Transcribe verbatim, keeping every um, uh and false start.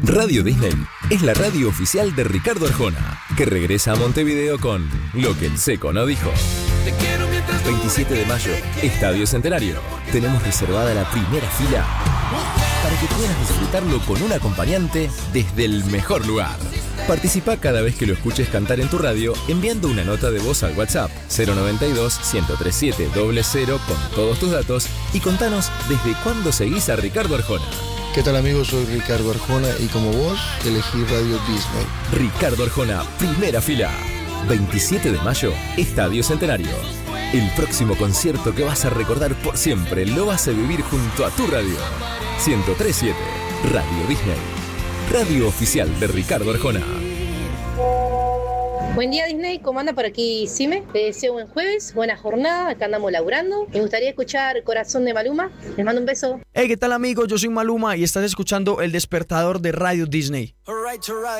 Radio Disney es la radio oficial de Ricardo Arjona, que regresa a Montevideo con Lo que el Seco no dijo. veintisiete de mayo, Estadio Centenario. Tenemos reservada la primera fila para que puedas disfrutarlo con un acompañante desde el mejor lugar. Participa cada vez que lo escuches cantar en tu radio enviando una nota de voz al WhatsApp cero noventa y dos, ciento treinta y siete, cero cero con todos tus datos y contanos desde cuándo seguís a Ricardo Arjona. ¿Qué tal amigos? Soy Ricardo Arjona y como vos elegí Radio Disney. Ricardo Arjona, primera fila. veintisiete de mayo, Estadio Centenario. El próximo concierto que vas a recordar por siempre lo vas a vivir junto a tu radio. ciento treinta y siete, Radio Disney. Radio oficial de Ricardo Arjona. Buen día Disney, ¿cómo anda por aquí Sime? Les deseo buen jueves, buena jornada, acá andamos laburando. Me gustaría escuchar Corazón de Maluma. Les mando un beso. Hey, ¿qué tal amigos? Yo soy Maluma y estás escuchando El Despertador de Radio Disney.